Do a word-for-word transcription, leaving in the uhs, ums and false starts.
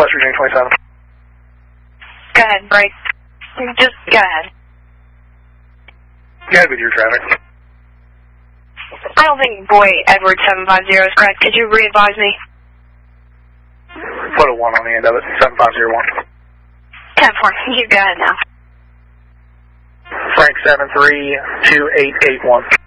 West Virginia twenty-seven. Go ahead, break. Just go ahead. Go ahead with your traffic. I don't think boy Edward seven five zero is correct. Could you re-advise me? Put a one on the end of it. seven five zero one. ten four. You go ahead now. Frank seven three two eight eight one.